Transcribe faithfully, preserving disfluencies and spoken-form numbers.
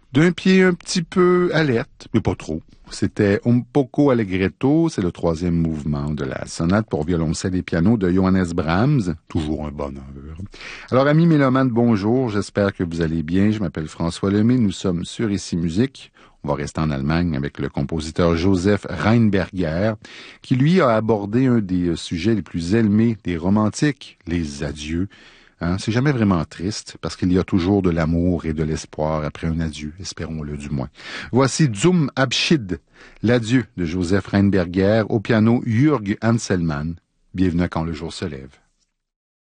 D'un pied un petit peu alerte, mais pas trop. C'était Un poco allegretto, c'est le troisième mouvement de la sonate pour violoncelle et piano de Johannes Brahms. Toujours un bonheur. Alors, amis mélomanes, bonjour, j'espère que vous allez bien. Je m'appelle François Lemay, nous sommes sur Ici Musique. On va rester en Allemagne avec le compositeur Joseph Rheinberger, qui lui a abordé un des sujets les plus aimés des romantiques, les adieux. Hein, c'est jamais vraiment triste, parce qu'il y a toujours de l'amour et de l'espoir après un adieu, espérons-le du moins. Voici Zum Abschied, l'adieu de Joseph Rheinberger, au piano Jürg Anselmann. Bienvenue à Quand le jour se lève.